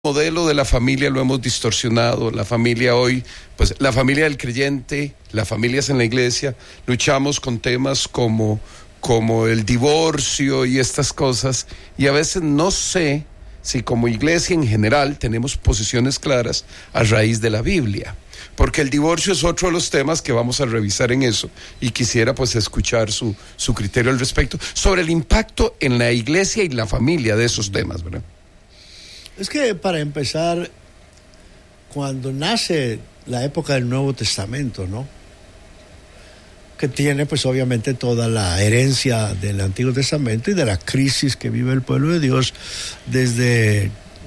modelo de la familia lo hemos distorsionado. La familia hoy, pues la familia del creyente, las familias en la iglesia, luchamos con temas como el divorcio y estas cosas, y a veces no sé si como iglesia en general tenemos posiciones claras a raíz de la Biblia, porque el divorcio es otro de los temas que vamos a revisar en eso, y quisiera pues escuchar su criterio al respecto, sobre el impacto en la iglesia y la familia de esos temas, ¿verdad? Es que para empezar, cuando nace la época del Nuevo Testamento, ¿no?, que tiene pues obviamente toda la herencia del Antiguo Testamento y de la crisis que vive el pueblo de Dios desde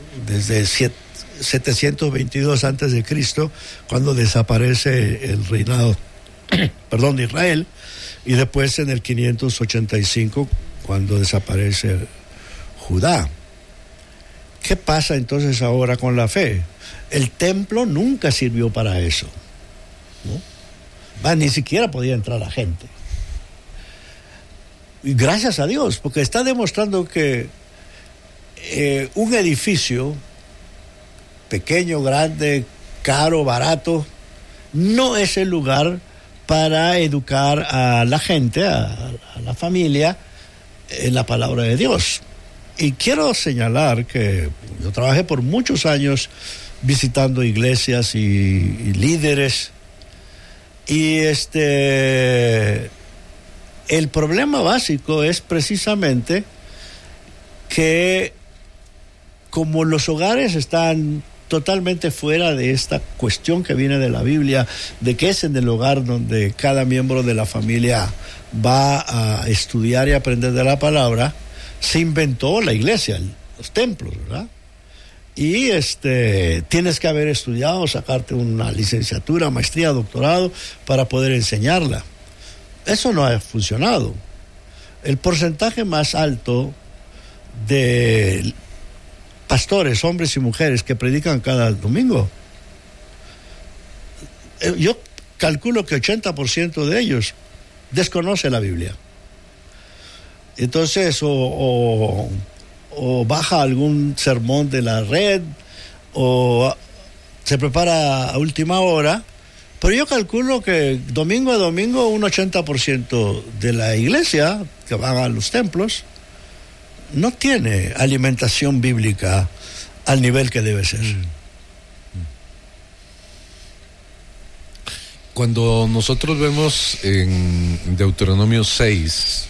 722 antes de Cristo, cuando desaparece el reinado de Israel, y después en el 585 cuando desaparece Judá. ¿Qué pasa entonces ahora con la fe? El templo nunca sirvió para eso, ¿no? Ni siquiera podía entrar la gente. Y gracias a Dios, porque está demostrando que un edificio pequeño, grande, caro, barato, no es el lugar para educar a la gente, a la familia, en la palabra de Dios. Y quiero señalar que yo trabajé por muchos años visitando iglesias y líderes, y el problema básico es precisamente que como los hogares están totalmente fuera de esta cuestión que viene de la Biblia, de que es en el hogar donde cada miembro de la familia va a estudiar y aprender de la palabra, se inventó la iglesia, los templos, ¿verdad? Y tienes que haber estudiado, sacarte una licenciatura, maestría, doctorado para poder enseñarla. Eso no ha funcionado. El porcentaje más alto de pastores, hombres y mujeres, que predican cada domingo, yo calculo que 80% de ellos desconoce la Biblia. Entonces, o baja algún sermón de la red, o se prepara a última hora, pero yo calculo que domingo a domingo un 80% de la iglesia que van a los templos no tiene alimentación bíblica al nivel que debe ser. Cuando nosotros vemos en Deuteronomio 6,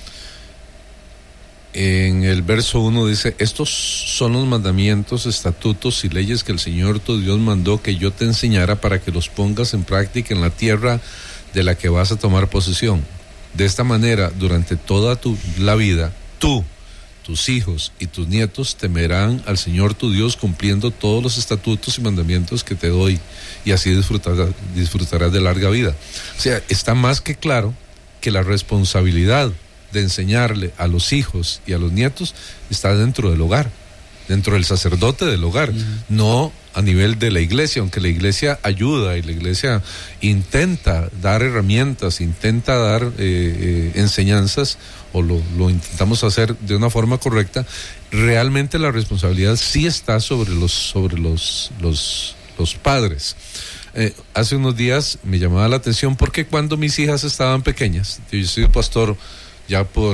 en el verso 1 dice: estos son los mandamientos, estatutos y leyes que el Señor tu Dios mandó que yo te enseñara para que los pongas en práctica en la tierra de la que vas a tomar posesión. De esta manera, durante toda la vida, tú, tus hijos y tus nietos temerán al Señor tu Dios, cumpliendo todos los estatutos y mandamientos que te doy, y así disfrutarás de larga vida. O sea, está más que claro que la responsabilidad de enseñarle a los hijos y a los nietos está dentro del hogar, dentro del sacerdote del hogar, no a nivel de la iglesia, aunque la iglesia ayuda y la iglesia intenta dar herramientas, intenta dar enseñanzas, o lo intentamos hacer de una forma correcta. Realmente la responsabilidad sí está sobre los padres. Hace unos días me llamaba la atención porque cuando mis hijas estaban pequeñas, yo soy pastor ya por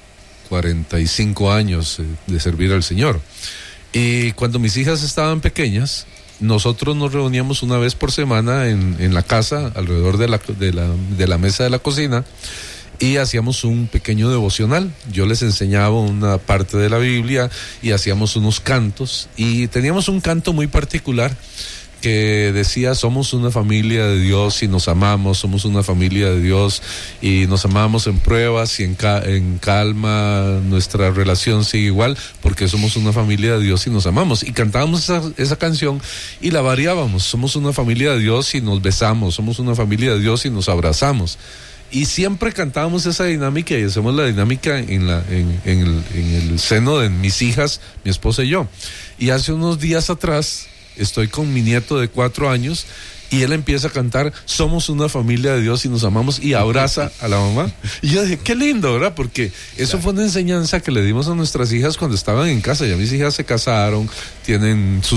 45 años de servir al Señor, y cuando mis hijas estaban pequeñas, nosotros nos reuníamos una vez por semana en la casa, alrededor de la mesa de la cocina, y hacíamos un pequeño devocional. Yo les enseñaba una parte de la Biblia y hacíamos unos cantos, y teníamos un canto muy particular que decía: somos una familia de Dios y nos amamos, somos una familia de Dios y nos amamos en pruebas y en calma, nuestra relación sigue igual porque somos una familia de Dios y nos amamos. Y cantábamos esa canción y la variábamos: somos una familia de Dios y nos besamos, somos una familia de Dios y nos abrazamos. Y siempre cantábamos esa dinámica, y hacemos la dinámica en el seno de mis hijas, mi esposa y yo. Y hace unos días atrás estoy con mi nieto de 4 años y él empieza a cantar Somos una familia de Dios y nos amamos, y abraza a la mamá. Y yo dije, qué lindo, ¿verdad? Porque eso fue una enseñanza que le dimos a nuestras hijas cuando estaban en casa. Ya mis hijas se casaron, tienen sus